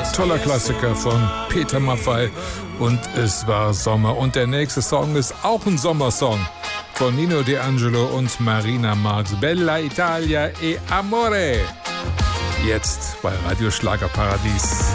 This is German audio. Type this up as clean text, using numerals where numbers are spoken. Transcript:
Toller Klassiker von Peter Maffay und es war Sommer. Und der nächste Song ist auch ein Sommersong von Nino D'Angelo und Marina Marx. Bella Italia e Amore. Jetzt bei Radio Schlagerparadies.